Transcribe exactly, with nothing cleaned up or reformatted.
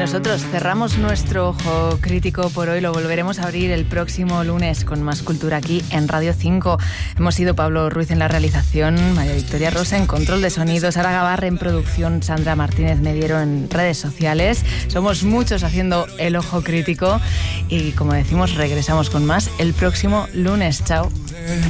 nosotros cerramos nuestro ojo crítico por hoy. Lo volveremos a abrir el próximo lunes con más cultura aquí en Radio cinco. Hemos sido Pablo Ruiz en la realización, María Victoria Rosa en control de sonido, Sara Gabarre en producción, Sandra Martínez Mediero en redes sociales. Somos muchos haciendo el ojo crítico y, como decimos, regresamos con más el próximo lunes. Chao.